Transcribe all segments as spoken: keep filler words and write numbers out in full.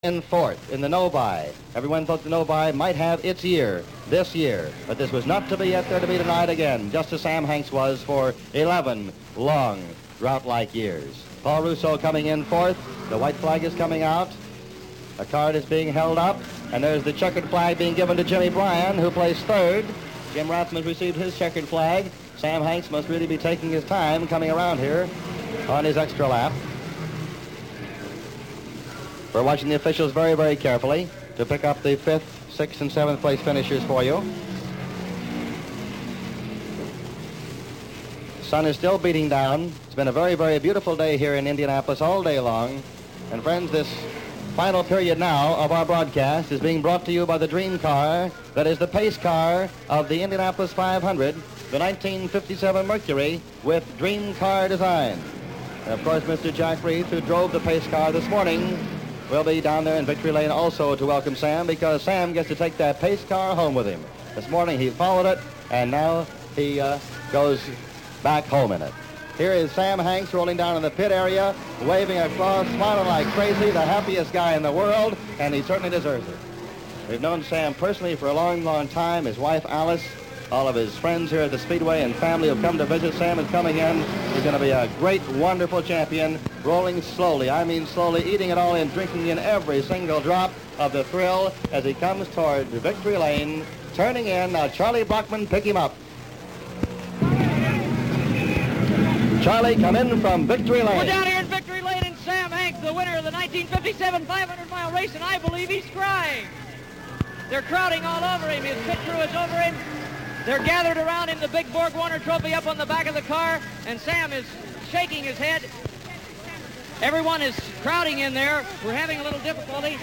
in fourth in the no-buy. Everyone thought the no-buy might have its year this year, but this was not to be yet there to be tonight again, just as Sam Hanks was for eleven long drought-like years. Paul Russo coming in fourth. The white flag is coming out. A card is being held up, and there's the checkered flag being given to Jimmy Bryan, who placed third. Jim Rathman received his checkered flag. Sam Hanks must really be taking his time coming around here on his extra lap. We're watching the officials very, very carefully to pick up the fifth, sixth, and seventh place finishers for you. The sun is still beating down. It's been a very, very beautiful day here in Indianapolis all day long. And friends, this final period now of our broadcast is being brought to you by the dream car that is the pace car of the Indianapolis five hundred, the nineteen fifty-seven Mercury with dream car design. And of course, Mister Jack Reith, who drove the pace car this morning, will be down there in Victory Lane also to welcome Sam, because Sam gets to take that pace car home with him. This morning he followed it, and now he uh, goes back home in it. Here is Sam Hanks rolling down in the pit area, waving across, smiling like crazy, the happiest guy in the world, and he certainly deserves it. We've known Sam personally for a long, long time. His wife, Alice, all of his friends here at the Speedway and family have come to visit. Sam is coming in. He's going to be a great, wonderful champion, rolling slowly. I mean slowly, eating it all in, drinking in every single drop of the thrill as he comes toward Victory Lane, turning in. Now Charlie Brockman, pick him up. Charlie, come in from Victory Lane. We're down here in Victory Lane, and Sam Hanks, the winner of the nineteen fifty-seven five hundred mile race, and I believe he's crying. They're crowding all over him. His pit crew is over him. They're gathered around him, the big Borg Warner trophy up on the back of the car, and Sam is shaking his head. Everyone is crowding in there. We're having a little difficulty.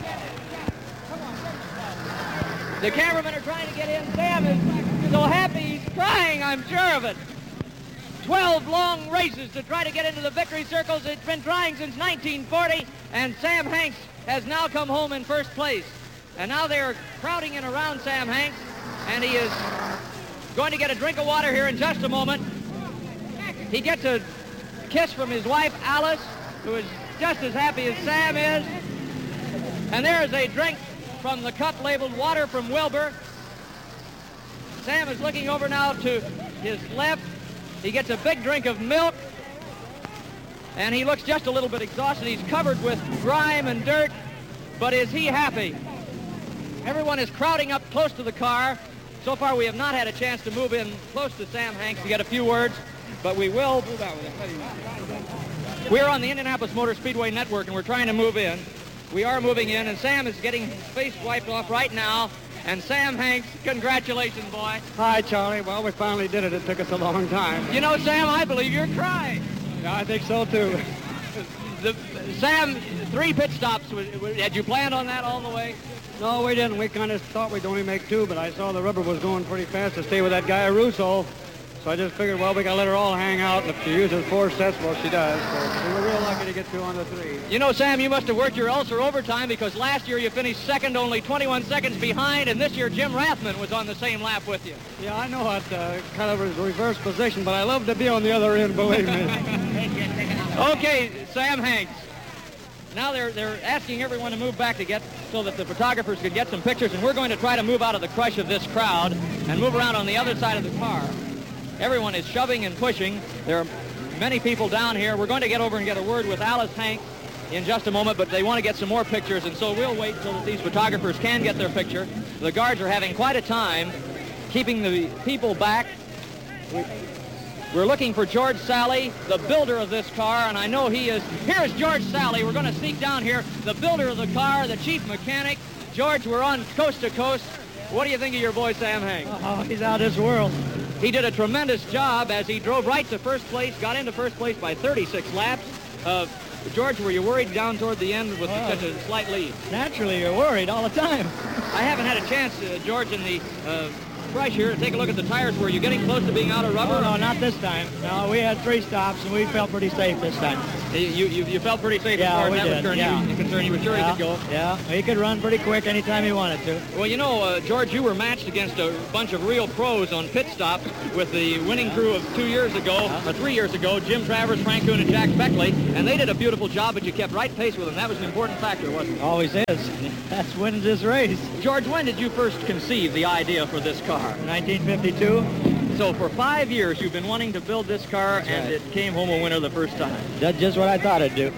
The cameramen are trying to get in. Sam is so happy he's crying, I'm sure of it. twelve long races to try to get into the victory circles. It's been trying since nineteen forty, and Sam Hanks has now come home in first place. And now they're crowding in around Sam Hanks, and he is going to get a drink of water here in just a moment. He gets a kiss from his wife, Alice, who is just as happy as Sam is. And there is a drink from the cup labeled water from Wilbur. Sam is looking over now to his left. He gets a big drink of milk, and he looks just a little bit exhausted. He's covered with grime and dirt, but is he happy? Everyone is crowding up close to the car. So far, we have not had a chance to move in close to Sam Hanks to get a few words, but we will. We're on the Indianapolis Motor Speedway Network, and we're trying to move in. We are moving in, and Sam is getting his face wiped off right now. And Sam Hanks, congratulations, boy. Hi, Charlie. Well, we finally did it. It took us a long time. You know, Sam, I believe you're crying. Yeah, I think so, too. The, Sam, three pit stops. Had you planned on that all the way? No, we didn't. We kind of thought we'd only make two, but I saw the rubber was going pretty fast to stay with that guy, Russo. So I just figured, well, we got to let her all hang out. And if she uses four sets, well, she does. So we were real lucky to get two on the three. You know, Sam, you must have worked your ulcer overtime, because last year you finished second, only twenty-one seconds behind, and this year Jim Rathman was on the same lap with you. Yeah, I know it, uh, kind of a reverse position, but I love to be on the other end, believe me. Okay, Sam Hanks. Now they're they're asking everyone to move back to get so that the photographers can get some pictures, and we're going to try to move out of the crush of this crowd and move around on the other side of the car. Everyone is shoving and pushing. There are many people down here. We're going to get over and get a word with Alice Hanks in just a moment, but they want to get some more pictures, and so we'll wait so that these photographers can get their picture. The guards are having quite a time keeping the people back. We're looking for George Sally, the builder of this car, and I know he is. Here's George Sally. We're going to sneak down here. The builder of the car, the chief mechanic. George, we're on coast to coast. What do you think of your boy, Sam Hanks? Oh, he's out of this world. He did a tremendous job as he drove right to first place, got into first place by thirty-six laps. Uh, George, were you worried down toward the end with oh, such a slight lead? Naturally, you're worried all the time. I haven't had a chance, uh, George, in the uh, fresh here to take a look at the tires. Were you getting close to being out of rubber? Oh, no, not this time. No, we had three stops, and we felt pretty safe this time. You, you, you felt pretty safe Yeah, as far as we that was did, concerned. yeah. You, you concerned. You were sure yeah, he could go. Yeah, he could run pretty quick anytime he wanted to. Well, you know, uh, George, you were matched against a bunch of real pros on pit stops with the winning crew of two years ago, Uh-huh. or three years ago, Jim Travers, Frank Kuhn, and Jack Beckley, and they did a beautiful job, but you kept right pace with them. That was an important factor, wasn't it? Always is. That's wins this race. George, when did you first conceive the idea for this car? nineteen fifty-two. So for five years, you've been wanting to build this car, That's and right. it came home a winner the first time. That's just what I thought it'd do.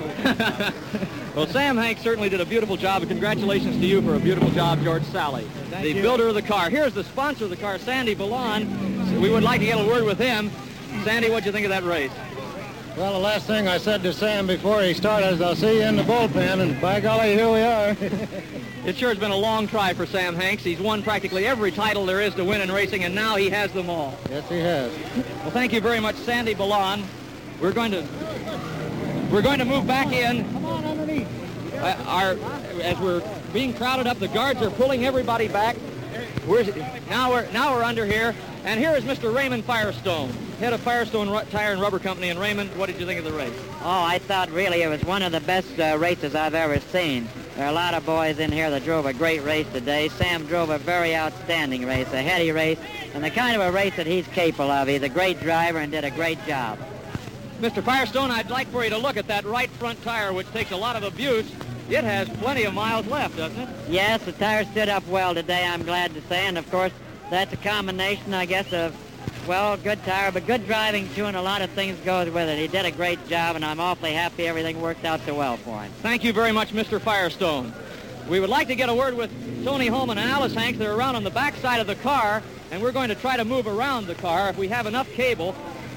Well, Sam Hanks certainly did a beautiful job, and congratulations to you for a beautiful job, George Sally, Thank the you. builder of the car. Here's the sponsor of the car, Sandy Ballon. So we would like to get a word with him. Sandy, what'd you think of that race? Well, the last thing I said to Sam before he started is I'll see you in the bullpen, and by golly, here we are. It sure has been a long try for Sam Hanks. He's won practically every title there is to win in racing, and now he has them all. Yes, he has. Well, thank you very much, Sandy Ballon. We're going to we're going to move back in. Come on underneath. Uh, our, as we're being crowded up, the guards are pulling everybody back. We're, now we're now we're under here, and here is Mister Raymond Firestone, head of Firestone Ru- Tire and Rubber Company. And Raymond, what did you think of the race? Oh, I thought really it was one of the best uh, races I've ever seen. There are a lot of boys in here that drove a great race today. Sam drove a very outstanding race, a heady race, and the kind of a race that he's capable of. He's a great driver and did a great job. Mister Firestone, I'd like for you to look at that right front tire, which takes a lot of abuse. It has plenty of miles left, doesn't it? Yes, the tire stood up well today, I'm glad to say, and of course, that's a combination, I guess, of, well, good tire, but good driving, too, and a lot of things goes with it. He did a great job, and I'm awfully happy everything worked out so well for him. Thank you very much, Mister Firestone. We would like to get a word with Tony Holman and Alice Hanks. They're around on the back side of the car, and we're going to try to move around the car if we have enough cable.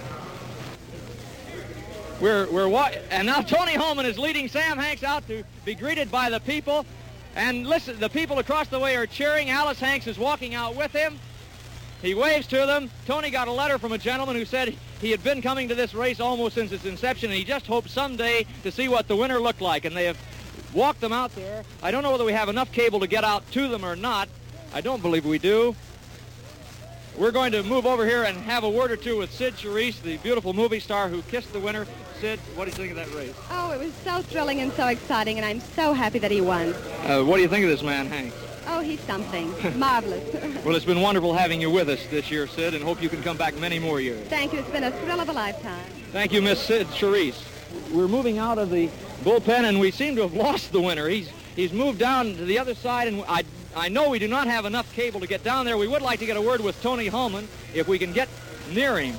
We're, we're wa- and now Tony Holman is leading Sam Hanks out to be greeted by the people. And listen, the people across the way are cheering. Alice Hanks is walking out with him. He waves to them. Tony got a letter from a gentleman who said he had been coming to this race almost since its inception, and he just hoped someday to see what the winner looked like. And they have walked them out there. I don't know whether we have enough cable to get out to them or not. I don't believe we do. We're going to move over here and have a word or two with Sid Charisse, the beautiful movie star who kissed the winner. Sid, what do you think of that race? Oh, it was so thrilling and so exciting, and I'm so happy that he won. Uh, what do you think of this man, Hanks? Oh, he's something. Marvelous. Well, it's been wonderful having you with us this year, Sid, and hope you can come back many more years. Thank you. It's been a thrill of a lifetime. Thank you, Miss Sid Charisse. We're moving out of the bullpen, and we seem to have lost the winner. He's he's moved down to the other side, and I I know we do not have enough cable to get down there. We would like to get a word with Tony Holman if we can get near him.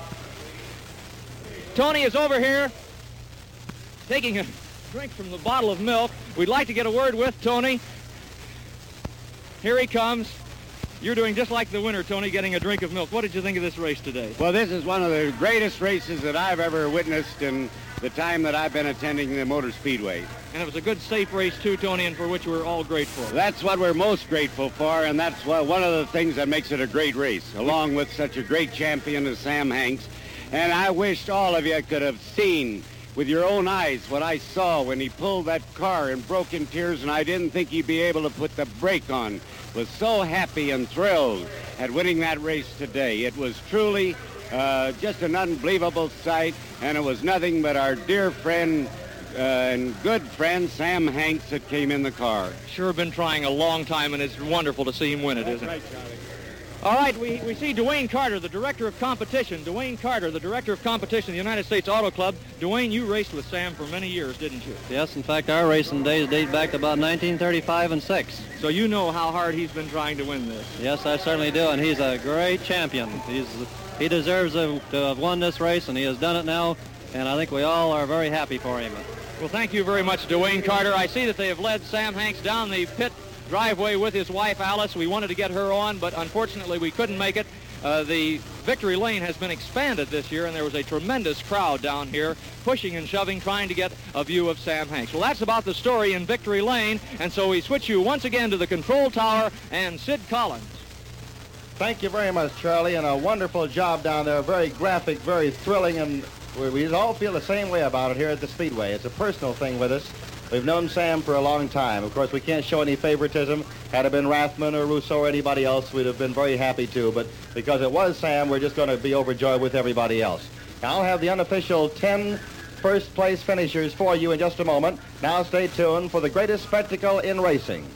Tony is over here taking a drink from the bottle of milk. We'd like to get a word with Tony. Here he comes. You're doing just like the winner, Tony, getting a drink of milk. What did you think of this race today? Well, this is one of the greatest races that I've ever witnessed in the time that I've been attending the Motor Speedway. And it was a good, safe race, too, Tony, and for which we're all grateful. That's what we're most grateful for, and that's what, one of the things that makes it a great race, along with such a great champion as Sam Hanks. And I wished all of you could have seen with your own eyes what I saw when he pulled that car and broke in tears, and I didn't think he'd be able to put the brake on. Was so happy and thrilled at winning that race today. It was truly uh, just an unbelievable sight, and it was nothing but our dear friend uh, and good friend Sam Hanks that came in the car. Sure been trying a long time, and it's wonderful to see him win it, isn't it? All right, we, we see Dwayne Carter, the director of competition. Dwayne Carter, the director of competition of the United States Auto Club. Dwayne, you raced with Sam for many years, didn't you? Yes, in fact, our racing days date back to about nineteen thirty-five and six. So you know how hard he's been trying to win this. Yes, I certainly do, and he's a great champion. He's he deserves to, to have won this race, and he has done it now, and I think we all are very happy for him. Well, thank you very much, Dwayne Carter. I see that they have led Sam Hanks down the pit driveway with his wife, Alice. We wanted to get her on, but unfortunately we couldn't make it. Uh, the victory lane has been expanded this year, and there was a tremendous crowd down here pushing and shoving, trying to get a view of Sam Hanks. Well, that's about the story in victory lane, and so we switch you once again to the control tower and Sid Collins. Thank you very much, Charlie, and a wonderful job down there. Very graphic, very thrilling, and we, we all feel the same way about it here at the Speedway. It's a personal thing with us. We've known Sam for a long time. Of course, we can't show any favoritism. Had it been Rathman or Rousseau or anybody else, we'd have been very happy to. But because it was Sam, we're just going to be overjoyed with everybody else. Now, I'll have the unofficial ten first place finishers for you in just a moment. Now stay tuned for the greatest spectacle in racing.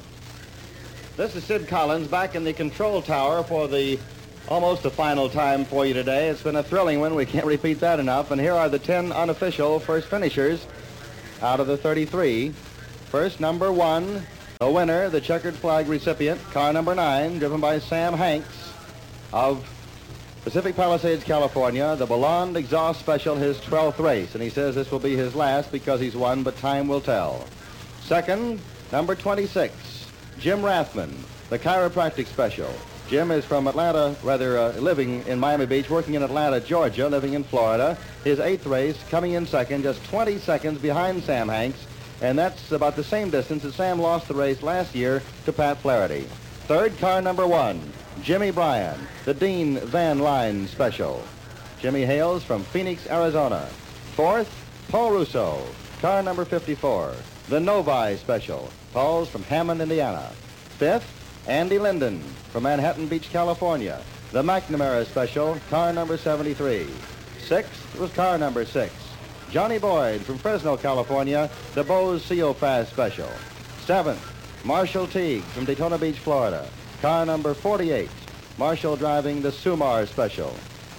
This is Sid Collins back in the control tower for the almost the final time for you today. It's been a thrilling one. We can't repeat that enough. And here are the ten unofficial first finishers out of the thirty-three. First, number one, the winner, the checkered flag recipient, car number nine, driven by Sam Hanks of Pacific Palisades, California, the Ballon Exhaust Special, his twelfth race. And he says this will be his last because he's won, but time will tell. Second, number twenty-six, Jim Rathman, the Chiropractic Special. Jim is from Atlanta, rather uh, living in Miami Beach, working in Atlanta, Georgia, living in Florida. His eighth race, coming in second, just twenty seconds behind Sam Hanks. And that's about the same distance as Sam lost the race last year to Pat Flaherty. Third, car number one, Jimmy Bryan, the Dean Van Line Special. Jimmy hails from Phoenix, Arizona. Fourth, Paul Rousseau, car number fifty-four, the Novi Special. Paul's from Hammond, Indiana. Fifth, Andy Linden from Manhattan Beach, California, the McNamara Special, car number seventy-three. Sixth was car number six, Johnny Boyd from Fresno, California, the Bose Seofast Special. Seventh, Marshall Teague from Daytona Beach, Florida, car number forty-eight, Marshall driving the Sumar Special.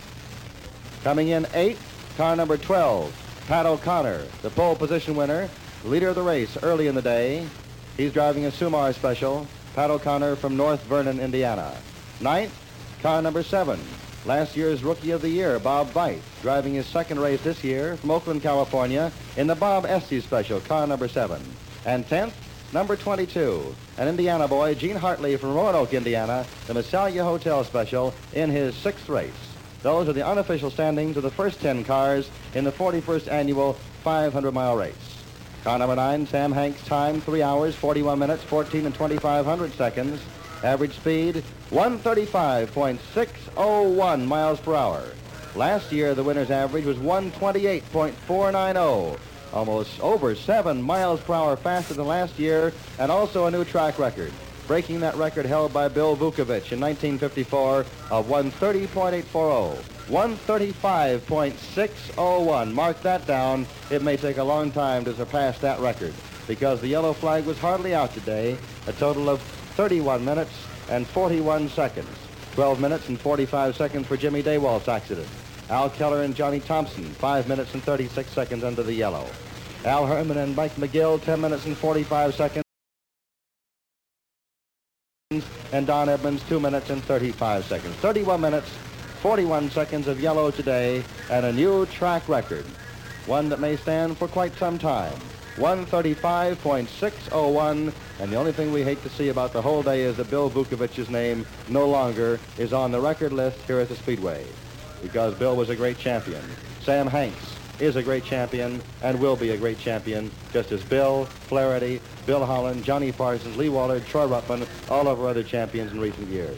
Coming in eighth, car number twelve, Pat O'Connor, the pole position winner, leader of the race early in the day. He's driving a Sumar Special. Pat O'Connor from North Vernon, Indiana. Ninth, car number seven, last year's Rookie of the Year, Bob Veit, driving his second race this year from Oakland, California, in the Bob Estes Special, car number seven. And tenth, number twenty-two, an Indiana boy, Gene Hartley from Roanoke, Indiana, the Massalia Hotel Special, in his sixth race. Those are the unofficial standings of the first ten cars in the forty-first annual five hundred mile race. Car number nine, Sam Hanks, time three hours, forty-one minutes, fourteen and twenty-five hundred seconds. Average speed, one thirty-five point six oh one miles per hour. Last year, the winner's average was one twenty-eight point four nine oh, almost over seven miles per hour faster than last year, and also a new track record, breaking that record held by Bill Vukovich in nineteen fifty-four of one thirty point eight four oh. one thirty-five point six oh one. Mark that down. It may take a long time to surpass that record because the yellow flag was hardly out today. A total of thirty-one minutes and forty-one seconds. twelve minutes and forty-five seconds for Jimmy Daywalt's accident. Al Keller and Johnny Thompson, five minutes and thirty-six seconds under the yellow. Al Herman and Mike McGill, ten minutes and forty-five seconds. And Don Edmonds, two minutes and thirty-five seconds. thirty-one minutes, forty-one seconds of yellow today, and a new track record, one that may stand for quite some time. one thirty-five point six oh one, and the only thing we hate to see about the whole day is that Bill Vukovich's name no longer is on the record list here at the Speedway, because Bill was a great champion. Sam Hanks is a great champion and will be a great champion, just as Bill, Flaherty, Bill Holland, Johnny Parsons, Lee Wallard, Troy Ruttman, all of our other champions in recent years.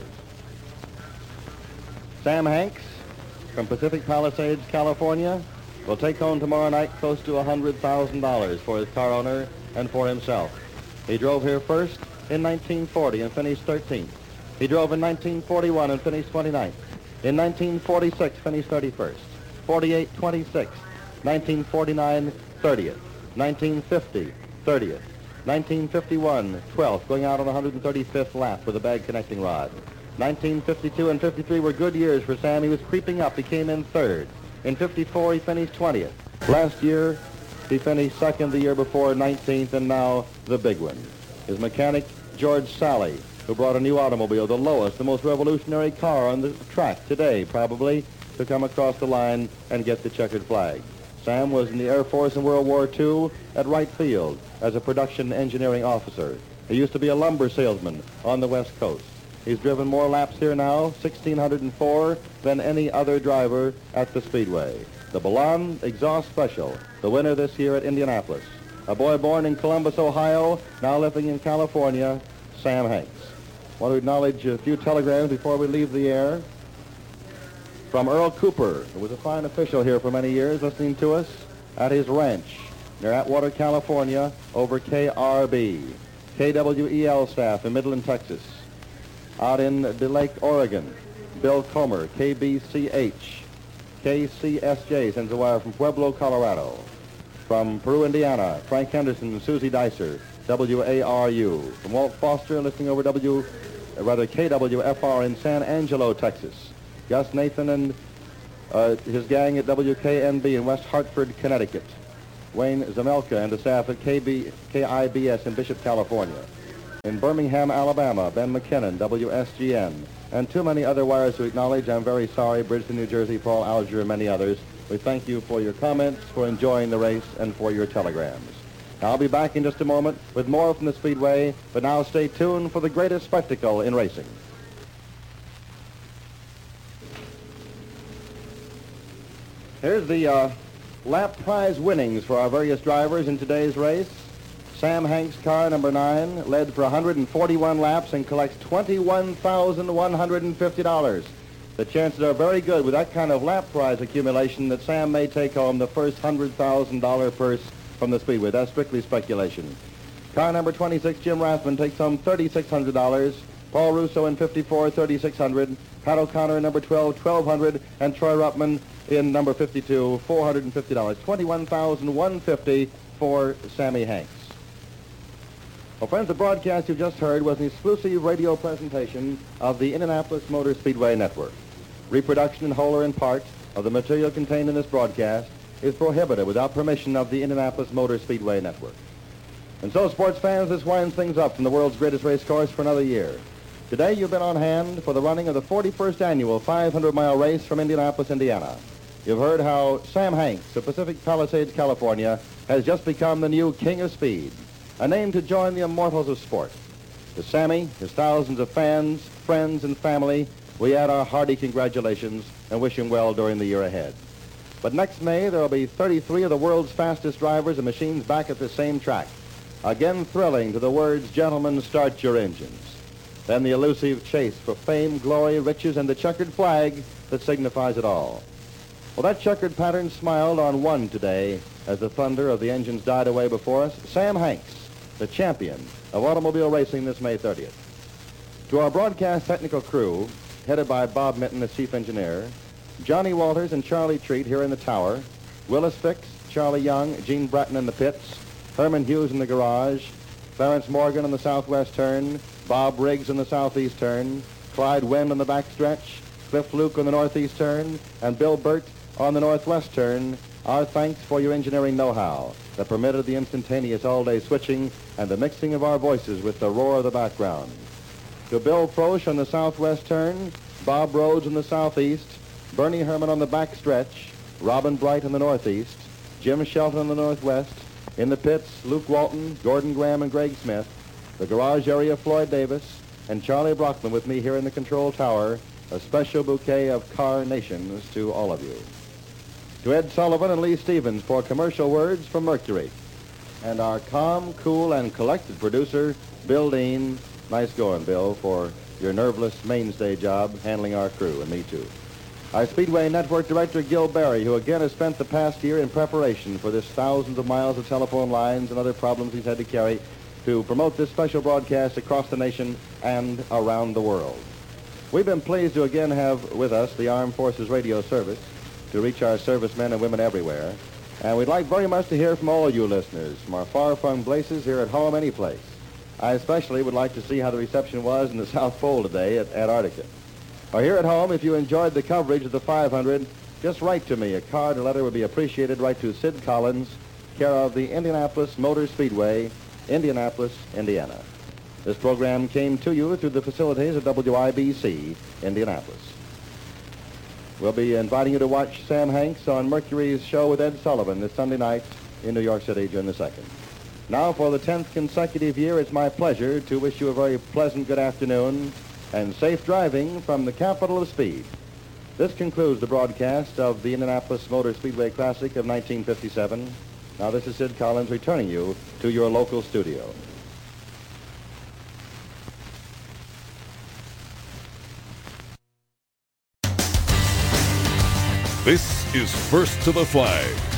Sam Hanks from Pacific Palisades, California, will take home tomorrow night close to one hundred thousand dollars for his car owner and for himself. He drove here first in nineteen forty and finished thirteenth. He drove in nineteen forty-one and finished twenty-ninth. In nineteen forty-six, finished thirty-first. forty-eight, twenty-six. nineteen forty-nine, thirtieth. nineteen fifty, thirtieth. nineteen fifty-one, twelfth, going out on the one hundred thirty-fifth lap with a bad connecting rod. nineteen fifty-two and fifty-three were good years for Sam. He was creeping up. He came in third. In fifty-four, he finished twentieth. Last year, he finished second, the year before, nineteenth, and now the big one. His mechanic, George Sally, who brought a new automobile, the lowest, the most revolutionary car on the track today, probably, to come across the line and get the checkered flag. Sam was in the Air Force in World War Two at Wright Field as a production engineering officer. He used to be a lumber salesman on the West Coast. He's driven more laps here now, one thousand six hundred four, than any other driver at the Speedway. The Ballon Exhaust Special, the winner this year at Indianapolis. A boy born in Columbus, Ohio, now living in California, Sam Hanks. I want to acknowledge a few telegrams before we leave the air. From Earl Cooper, who was a fine official here for many years, listening to us at his ranch near Atwater, California, over K R B. K W E L staff in Midland, Texas. Out in De Lake, Oregon, Bill Comer, K B C H. K C S J sends a wire from Pueblo, Colorado. From Peru, Indiana, Frank Henderson and Susie Dicer, W A R U. From Walt Foster, listening over W, uh, rather K W F R in San Angelo, Texas. Gus Nathan and uh, his gang at W K N B in West Hartford, Connecticut. Wayne Zamelka and the staff at K B, K I B S in Bishop, California. In Birmingham, Alabama, Ben McKinnon, W S G N. And too many other wires to acknowledge. I'm very sorry. Bridgeton, New Jersey, Paul Alger, and many others. We thank you for your comments, for enjoying the race, and for your telegrams. Now, I'll be back in just a moment with more from the Speedway, but now stay tuned for the greatest spectacle in racing. Here's the uh, lap prize winnings for our various drivers in today's race. Sam Hanks' car, number nine, led for one hundred forty-one laps and collects twenty-one thousand one hundred fifty dollars. The chances are very good with that kind of lap prize accumulation that Sam may take home the first one hundred thousand dollars purse from the Speedway. That's strictly speculation. Car number twenty-six, Jim Rathman, takes home three thousand six hundred dollars. Paul Russo in fifty-four, three thousand six hundred dollars. Pat O'Connor in number twelve, twelve hundred dollars. And Troy Ruppman in number fifty-two, four hundred fifty dollars. twenty-one thousand one hundred fifty dollars for Sammy Hanks. Well, friends, the broadcast you just heard was an exclusive radio presentation of the Indianapolis Motor Speedway Network. Reproduction in whole or in part of the material contained in this broadcast is prohibited without permission of the Indianapolis Motor Speedway Network. And so, sports fans, this winds things up from the world's greatest race course for another year. Today, you've been on hand for the running of the forty-first annual five hundred mile race from Indianapolis, Indiana. You've heard how Sam Hanks of Pacific Palisades, California, has just become the new King of Speed, a name to join the immortals of sport. To Sammy, his thousands of fans, friends, and family, we add our hearty congratulations and wish him well during the year ahead. But next May, there will be thirty-three of the world's fastest drivers and machines back at the same track, again thrilling to the words, "Gentlemen, start your engines." Then the elusive chase for fame, glory, riches, and the checkered flag that signifies it all. Well, that checkered pattern smiled on one today as the thunder of the engines died away before us. Sam Hanks, the champion of automobile racing this May thirtieth. To our broadcast technical crew, headed by Bob Minton as chief engineer, Johnny Walters and Charlie Treat here in the tower, Willis Fix, Charlie Young, Gene Bratton in the pits, Herman Hughes in the garage, Clarence Morgan on the southwest turn, Bob Riggs on the southeast turn, Clyde Wynn on the backstretch, Cliff Luke on the northeast turn, and Bill Burt on the northwest turn, our thanks for your engineering know-how that permitted the instantaneous all-day switching and the mixing of our voices with the roar of the background. To Bill Frosch on the southwest turn, Bob Rhodes on the southeast, Bernie Herman on the backstretch, Robin Bright on the northeast, Jim Shelton on the northwest, in the pits, Luke Walton, Gordon Graham, and Greg Smith, the garage area, Floyd Davis, and Charlie Brockman with me here in the control tower, a special bouquet of carnations to all of you. To Ed Sullivan and Lee Stevens for commercial words from Mercury. And our calm, cool, and collected producer, Bill Dean. Nice going, Bill, for your nerveless mainstay job handling our crew, and me too. Our Speedway Network Director, Gil Barry, who again has spent the past year in preparation for this thousands of miles of telephone lines and other problems he's had to carry to promote this special broadcast across the nation and around the world. We've been pleased to again have with us the Armed Forces Radio Service to reach our servicemen and women everywhere. And we'd like very much to hear from all you listeners, from our far-flung places here at home, any place. I especially would like to see how the reception was in the South Pole today at Antarctica. Or here at home, if you enjoyed the coverage of the five hundred, just write to me. A card or letter would be appreciated. Write to Sid Collins, care of the Indianapolis Motor Speedway, Indianapolis, Indiana. This program came to you through the facilities of W I B C, Indianapolis. We'll be inviting you to watch Sam Hanks on Mercury's show with Ed Sullivan this Sunday night in New York City, June the second. Now, for the tenth consecutive year, it's my pleasure to wish you a very pleasant good afternoon and safe driving from the capital of speed. This concludes the broadcast of the Indianapolis Motor Speedway Classic of nineteen fifty-seven. Now, this is Sid Collins returning you to your local studio. This is First to the Flag.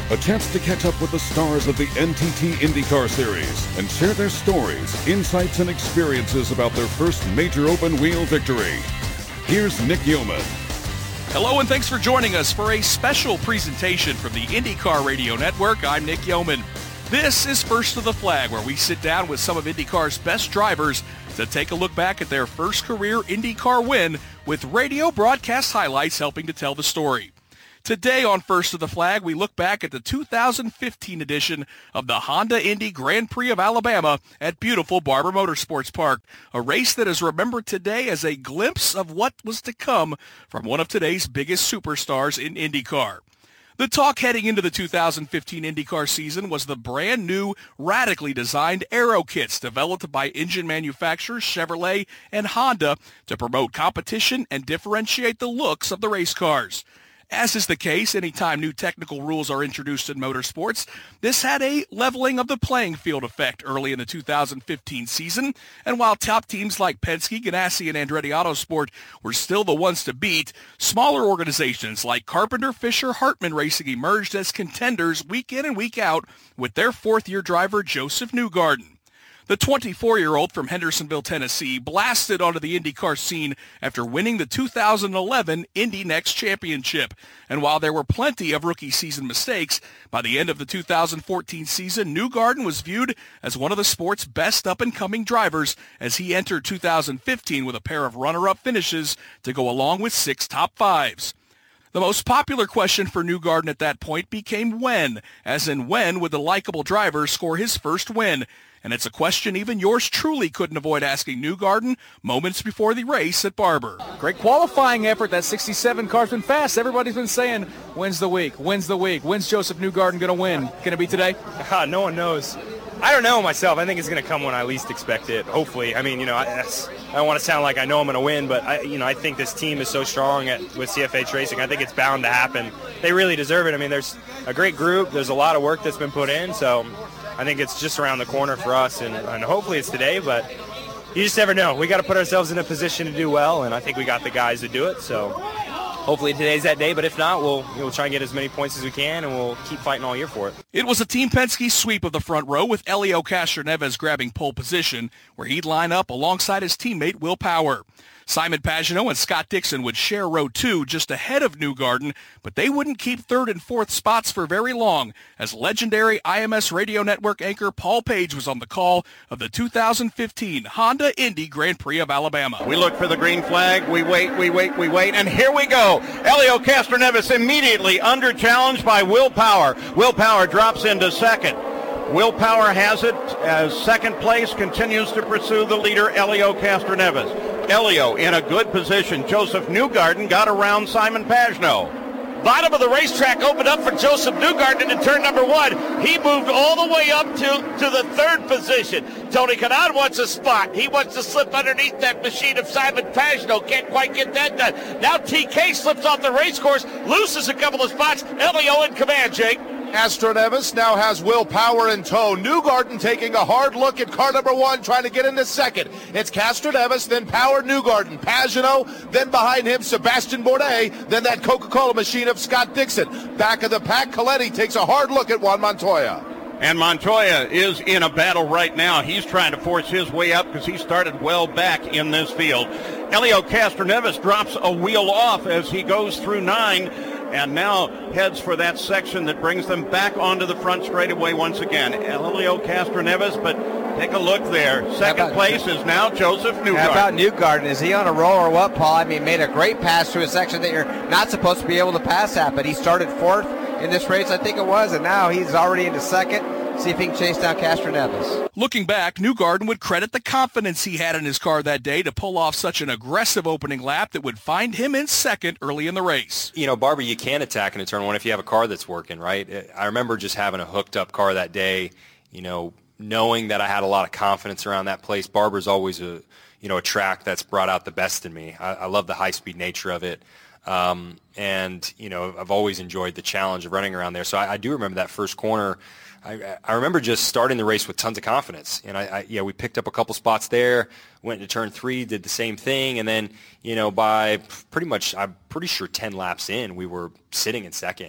A chance to catch up with the stars of the N T T IndyCar Series and share their stories, insights, and experiences about their first major open-wheel victory. Here's Nick Yeoman. Hello, and thanks for joining us for a special presentation from the IndyCar Radio Network. I'm Nick Yeoman. This is First to the Flag, where we sit down with some of IndyCar's best drivers to take a look back at their first career IndyCar win, with radio broadcast highlights helping to tell the story. Today on First to the Flag, we look back at the two thousand fifteen edition of the Honda Indy Grand Prix of Alabama at beautiful Barber Motorsports Park, a race that is remembered today as a glimpse of what was to come from one of today's biggest superstars in IndyCar. The talk heading into the two thousand fifteen IndyCar season was the brand new, radically designed aero kits developed by engine manufacturers Chevrolet and Honda to promote competition and differentiate the looks of the race cars. As is the case anytime new technical rules are introduced in motorsports, this had a leveling of the playing field effect early in the two thousand fifteen season, and while top teams like Penske, Ganassi, and Andretti Autosport were still the ones to beat, smaller organizations like Carpenter, Fisher, Hartman Racing emerged as contenders week in and week out with their fourth-year driver Josef Newgarden. The twenty-four-year-old from Hendersonville, Tennessee, blasted onto the IndyCar scene after winning the two thousand eleven Indy Next Championship. And while there were plenty of rookie season mistakes, by the end of the two thousand fourteen season, Newgarden was viewed as one of the sport's best up-and-coming drivers as he entered two thousand fifteen with a pair of runner-up finishes to go along with six top fives. The most popular question for Newgarden at that point became when, as in when would the likable driver score his first win? And it's a question even yours truly couldn't avoid asking Newgarden moments before the race at Barber. Great qualifying effort. That sixty-seven car's been fast. Everybody's been saying, when's the week? When's the week? When's Josef Newgarden going to win? Can it be today? Uh, no one knows. I don't know myself. I think it's going to come when I least expect it, hopefully. I mean, you know, I, that's, I don't want to sound like I know I'm going to win, but, I, you know, I think this team is so strong at, with C F H Racing. I think it's bound to happen. They really deserve it. I mean, there's a great group. There's a lot of work that's been put in, so I think it's just around the corner for us, and, and hopefully it's today, but you just never know. We got to put ourselves in a position to do well, and I think we got the guys to do it, so hopefully today's that day, but if not, we'll, we'll try and get as many points as we can, and we'll keep fighting all year for it. It was a Team Penske sweep of the front row, with Helio Castroneves grabbing pole position, where he'd line up alongside his teammate Will Power. Simon Pagenaud and Scott Dixon would share row two just ahead of Newgarden, but they wouldn't keep third and fourth spots for very long, as legendary I M S Radio Network anchor Paul Page was on the call of the two thousand fifteen Honda Indy Grand Prix of Alabama. We look for the green flag, we wait, we wait, we wait, and here we go. Helio Castroneves immediately under challenge by Will Power. Will Power drops into second. Will Power has it as second place continues to pursue the leader, Helio Castroneves. Helio in a good position. Josef Newgarden got around Simon Pagenaud. Bottom of the racetrack opened up for Josef Newgarden in turn number one. He moved all the way up to, to the third position. Tony Kanaan wants a spot. He wants to slip underneath that machine of Simon Pagenaud. Can't quite get that done. Now T K slips off the race course, loses a couple of spots. Helio in command, Jake. Castroneves now has Will Power in tow. Newgarden taking a hard look at car number one, trying to get into second. It's Castroneves, then Power, Newgarden, Pagenaud, then behind him Sebastian Bourdais, then that Coca-Cola machine of Scott Dixon. Back of the pack, Coletti takes a hard look at Juan Montoya. And Montoya is in a battle right now. He's trying to force his way up because he started well back in this field. Helio Castroneves drops a wheel off as he goes through nine, and now heads for that section that brings them back onto the front straightaway once again. Helio Castroneves, but take a look there. Second place is now Josef Newgarden. How about Newgarden? Is he on a roll or what, Paul? I mean, made a great pass through a section that you're not supposed to be able to pass at, but he started fourth in this race, I think it was, and now he's already into second. See if he can chase down Castroneves. Looking back, Newgarden would credit the confidence he had in his car that day to pull off such an aggressive opening lap that would find him in second early in the race. You know, Barber, you can attack in a turn one if you have a car that's working, right? I remember just having a hooked-up car that day, you know, knowing that I had a lot of confidence around that place. Barber's always a, you know, a track that's brought out the best in me. I, I love the high-speed nature of it. Um, and, you know, I've always enjoyed the challenge of running around there. So I, I do remember that first corner. I, I remember just starting the race with tons of confidence. And, I, I yeah, we picked up a couple spots there, went into turn three, did the same thing. And then, you know, by pretty much, I'm pretty sure ten laps in, we were sitting in second.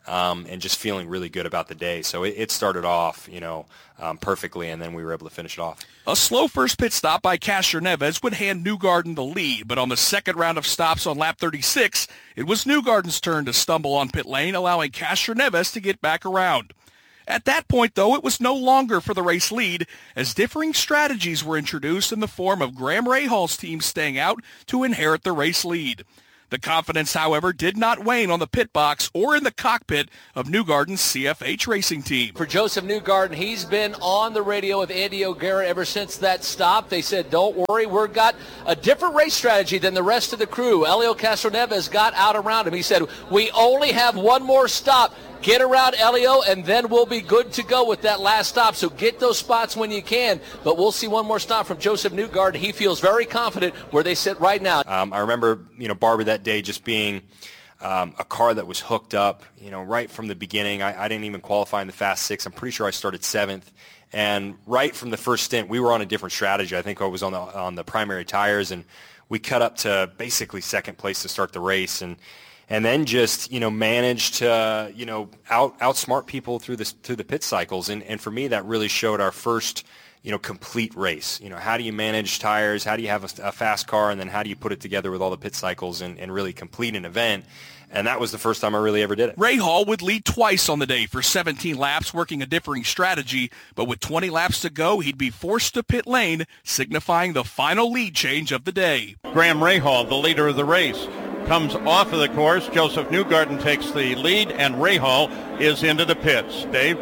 um, and just feeling really good about the day. So it, it started off, you know, um, perfectly, and then we were able to finish it off. A slow first pit stop by Castroneves would hand Newgarden the lead, but on the second round of stops on lap thirty-six, it was Newgarden's turn to stumble on pit lane, allowing Castroneves to get back around. At that point, though, it was no longer for the race lead, as differing strategies were introduced in the form of Graham Rahal's team staying out to inherit the race lead. The confidence, however, did not wane on the pit box or in the cockpit of Newgarden's C F H racing team. For Joseph Newgarden, he's been on the radio with Andy O'Gara ever since that stop. They said, don't worry, we've got a different race strategy than the rest of the crew. Elio Castroneves got out around him. He said, we only have one more stop. Get around Elio, and then we'll be good to go with that last stop. So get those spots when you can. But we'll see one more stop from Joseph Newgarden. He feels very confident where they sit right now. Um, I remember, you know, Barbara that day just being um, a car that was hooked up, you know, right from the beginning. I, I didn't even qualify in the Fast Six. I'm pretty sure I started seventh. And right from the first stint, we were on a different strategy. I think I was on the on the primary tires, and we cut up to basically second place to start the race. And And then just, you know, managed to, you know, out outsmart people through this through the pit cycles. And, and for me, that really showed our first, you know, complete race. You know, how do you manage tires? How do you have a, a fast car? And then how do you put it together with all the pit cycles and, and really complete an event? And that was the first time I really ever did it. Rahal would lead twice on the day for seventeen laps, working a differing strategy. But with twenty laps to go, he'd be forced to pit lane, signifying the final lead change of the day. Graham Rahal, the leader of the race, comes off of the course. Joseph Newgarden takes the lead, and Rahal is into the pits. Dave?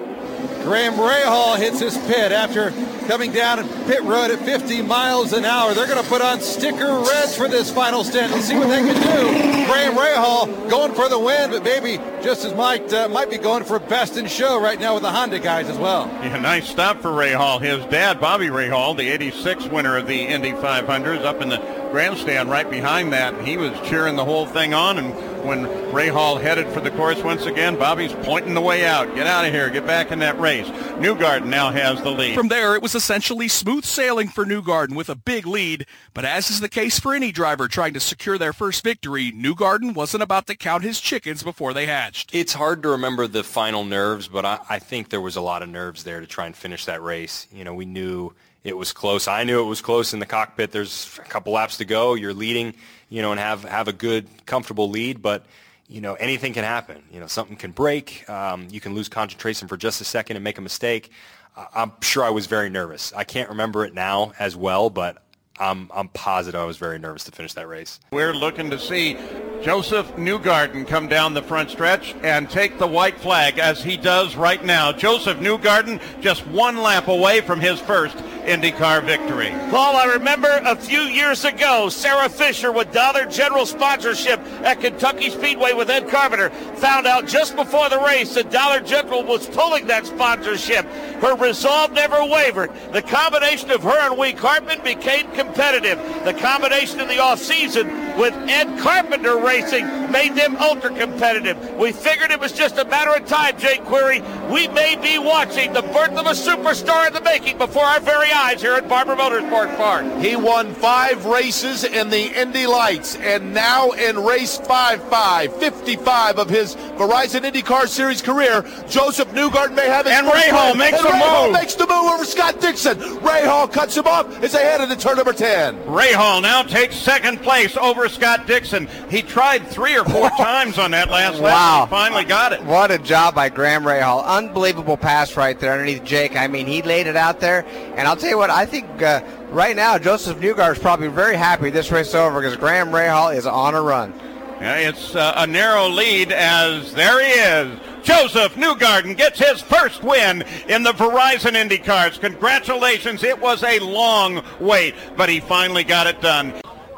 Graham Rahal hits his pit after coming down pit road at fifty miles an hour. They're going to put on sticker reds for this final stint. Let's see what they can do. Graham Rahal going for the win, but maybe just as might uh, might be going for best in show right now with the Honda guys as well. Yeah, nice stop for Rahal. His dad, Bobby Rahal, the eighty-six winner of the Indy five hundred, is up in the grandstand right behind that. He was cheering the whole thing on, and when Rahal headed for the course once again, Bobby's pointing the way out. Get out of here. Get back in that race. Newgarden now has the lead. From there, it was essentially smooth sailing for Newgarden with a big lead. But as is the case for any driver trying to secure their first victory, Newgarden wasn't about to count his chickens before they hatched. It's hard to remember the final nerves, but I, I think there was a lot of nerves there to try and finish that race. You know, we knew it was close. I knew it was close in the cockpit. There's a couple laps to go. You're leading, you know, and have, have a good, comfortable lead. But, you know, anything can happen. You know, something can break. Um, you can lose concentration for just a second and make a mistake. Uh, I'm sure I was very nervous. I can't remember it now as well, but I'm, I'm positive I was very nervous to finish that race. We're looking to see Joseph Newgarden come down the front stretch and take the white flag as he does right now. Joseph Newgarden just one lap away from his first IndyCar victory. Paul, I remember a few years ago, Sarah Fisher with Dollar General sponsorship at Kentucky Speedway with Ed Carpenter found out just before the race that Dollar General was pulling that sponsorship. Her resolve never wavered. The combination of her and Wink Hartman became competitive. The combination in the offseason with Ed Carpenter racing made them ultra competitive. We figured it was just a matter of time, Jake Query. We may be watching the birth of a superstar in the making before our very eyes here at Barber Motorsports Park. He won five races in the Indy Lights, and now in race five five, fifty-five of his Verizon IndyCar Series career, Joseph Newgarden may have his and first Rahal win. makes and a Rahal move. makes the move over Scott Dixon. Rahal cuts him off as they head into turn number ten. Rahal now takes second place over Scott Dixon. He tried three or four times on that last lap. Wow. He finally got it. What a job by Graham Rahal. Unbelievable pass right there underneath Jake. I mean, he laid it out there. And I'll tell you what, I think uh, right now Joseph Newgarden is probably very happy this race is over because Graham Rahal is on a run. Yeah, it's uh, a narrow lead as there he is. Joseph Newgarden gets his first win in the Verizon IndyCars. Congratulations. It was a long wait, but he finally got it done.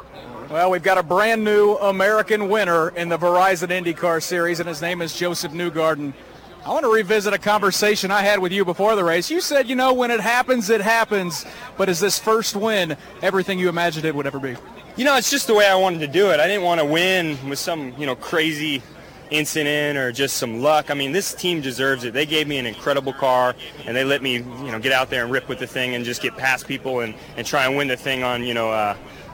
Well, we've got a brand new American winner in the Verizon IndyCar Series, and his name is Joseph Newgarden. I want to revisit a conversation I had with you before the race. You said, you know, when it happens, it happens. But is this first win everything you imagined it would ever be? You know, it's just the way I wanted to do it. I didn't want to win with some, you know, crazy incident or just some luck. I mean, this team deserves it. They gave me an incredible car, and they let me, you know, get out there and rip with the thing and just get past people and, and try and win the thing on, you know, uh,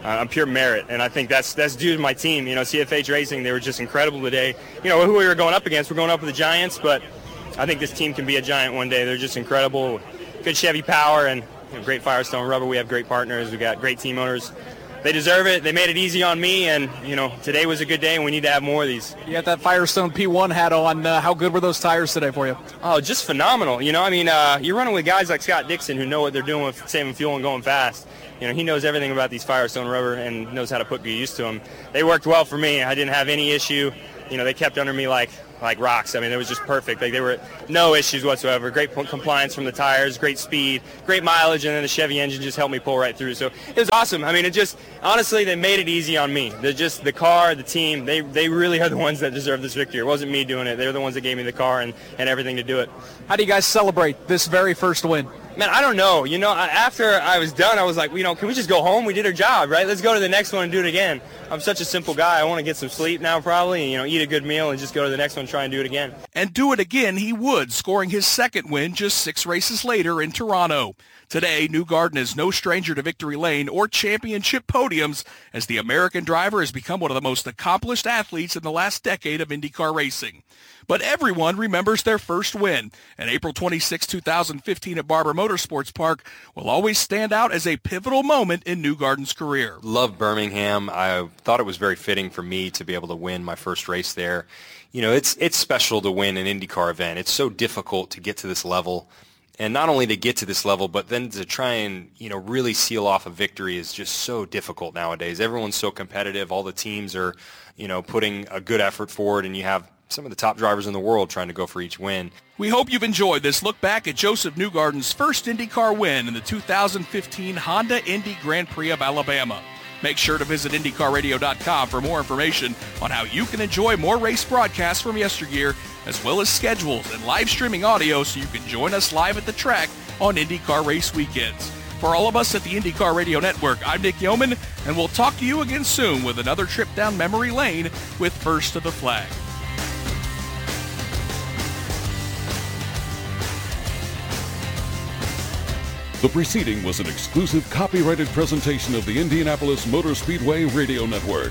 uh, on pure merit, and I think that's that's due to my team. You know, C F H Racing, they were just incredible today. You know, who we were going up against, we're going up with the Giants, but I think this team can be a Giant one day. They're just incredible. Good Chevy power and you know, great Firestone rubber. We have great partners. We got great team owners. They deserve it. They made it easy on me, and, you know, today was a good day, and we need to have more of these. You got that Firestone P one hat on. Uh, how good were those tires today for you? Oh, just phenomenal. You know, I mean, uh, you're running with guys like Scott Dixon who know what they're doing with saving fuel and going fast. You know, he knows everything about these Firestone rubber and knows how to put you used to them. They worked well for me. I didn't have any issue. You know, they kept under me like like rocks. I mean, it was just perfect. Like, they were no issues whatsoever. Great compliance from the tires, great speed, great mileage, and then the Chevy engine just helped me pull right through. So it was awesome. I mean, it just, honestly, they made it easy on me. They're just, the car, the team, they they really are the ones that deserve this victory. It wasn't me doing it. They're the ones that gave me the car and, and everything to do it. How do you guys celebrate this very first win? Man, I don't know. You know, I, after I was done, I was like, you know, can we just go home? We did our job, right? Let's go to the next one and do it again. I'm such a simple guy. I want to get some sleep now probably, and, you know, eat a good meal and just go to the next one and try and do it again. And do it again he would, scoring his second win just six races later in Toronto. Today, Newgarden is no stranger to victory lane or championship podiums, as the American driver has become one of the most accomplished athletes in the last decade of IndyCar racing. But everyone remembers their first win, and April twenty-sixth, two thousand fifteen at Barber Motorsports Park will always stand out as a pivotal moment in Newgarden's career. Love Birmingham. I thought it was very fitting for me to be able to win my first race there. You know, it's it's special to win an IndyCar event. It's so difficult to get to this level. And not only to get to this level, but then to try and, you know, really seal off a victory is just so difficult nowadays. Everyone's so competitive. All the teams are, you know, putting a good effort forward, and you have some of the top drivers in the world trying to go for each win. We hope you've enjoyed this look back at Joseph Newgarden's first IndyCar win in the two thousand fifteen Honda Indy Grand Prix of Alabama. Make sure to visit IndyCar Radio dot com for more information on how you can enjoy more race broadcasts from yesteryear, as well as schedules and live streaming audio so you can join us live at the track on IndyCar race weekends. For all of us at the IndyCar Radio Network, I'm Nick Yeoman, and we'll talk to you again soon with another trip down memory lane with First to the Flag. The preceding was an exclusive copyrighted presentation of the Indianapolis Motor Speedway Radio Network.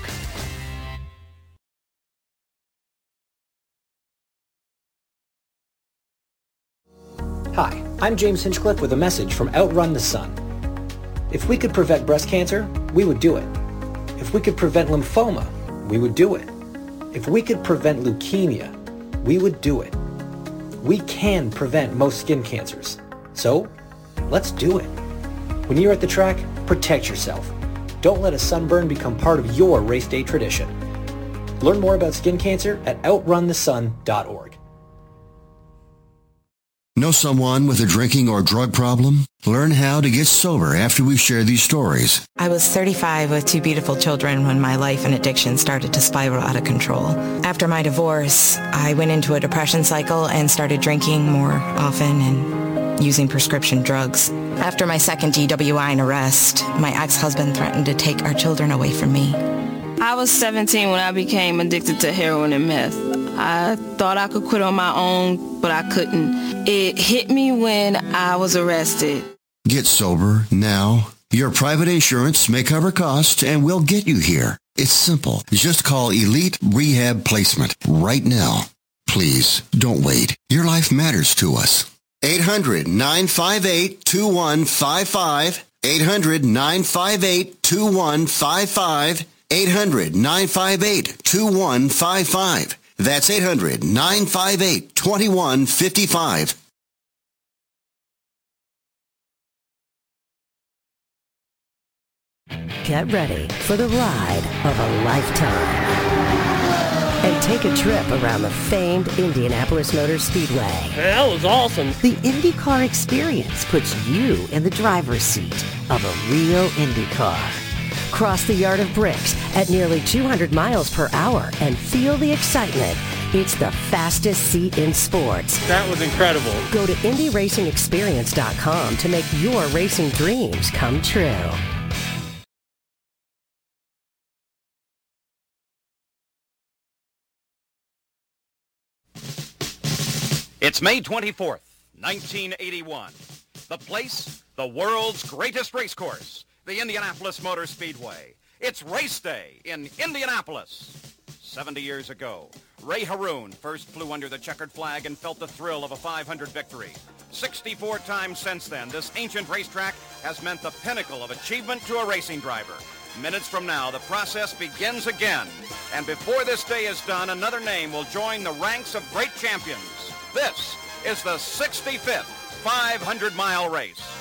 Hi, I'm James Hinchcliffe with a message from Outrun the Sun. If we could prevent breast cancer, we would do it. If we could prevent lymphoma, we would do it. If we could prevent leukemia, we would do it. We can prevent most skin cancers. So, let's do it. When you're at the track, protect yourself. Don't let a sunburn become part of your race day tradition. Learn more about skin cancer at outrun the sun dot org. Know someone with a drinking or drug problem? Learn how to get sober after we share these stories. I was thirty-five with two beautiful children when my life and addiction started to spiral out of control. After my divorce, I went into a depression cycle and started drinking more often and using prescription drugs. After my second D W I and arrest, my ex-husband threatened to take our children away from me. I was seventeen when I became addicted to heroin and meth. I thought I could quit on my own, but I couldn't. It hit me when I was arrested. Get sober now. Your private insurance may cover costs and we'll get you here. It's simple. Just call Elite Rehab Placement right now. Please, don't wait. Your life matters to us. eight hundred, nine five eight, two one five five. eight hundred, nine five eight, two one five five. eight hundred, nine five eight, two one five five. That's eight hundred, nine five eight, two one five five. Get ready for the ride of a lifetime. And take a trip around the famed Indianapolis Motor Speedway. That was awesome. The IndyCar experience puts you in the driver's seat of a real IndyCar. Cross the yard of bricks at nearly two hundred miles per hour and feel the excitement. It's the fastest seat in sports. That was incredible. Go to Indy Racing Experience dot com to make your racing dreams come true. It's May twenty-fourth, nineteen eighty-one. The place, the world's greatest race course, the Indianapolis Motor Speedway. It's race day in Indianapolis. seventy years ago, Ray Haroon first flew under the checkered flag and felt the thrill of a five hundred victory. sixty-four times since then, this ancient racetrack has meant the pinnacle of achievement to a racing driver. Minutes from now, the process begins again. And before this day is done, another name will join the ranks of great champions. This is the sixty-fifth five hundred mile race.